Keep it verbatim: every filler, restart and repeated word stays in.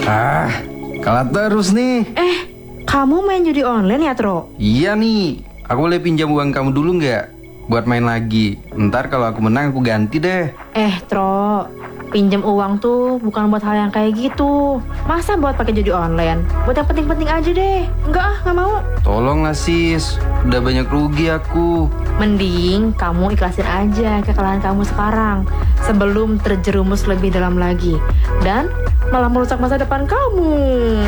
Ah, kalah terus nih. Eh, kamu main judi online ya, Tro? Iya nih, aku boleh pinjam uang kamu dulu nggak? Buat main lagi. Ntar kalau aku menang aku ganti deh. Eh, Tro, pinjam uang tuh bukan buat hal yang kayak gitu. Masa buat pakai judi online? Buat yang penting-penting aja deh. Enggak ah, nggak mau. Tolonglah sis, udah banyak rugi aku. Mending kamu ikhlasin aja kekalahan kamu sekarang sebelum terjerumus lebih dalam lagi dan malah merusak masa depan kamu.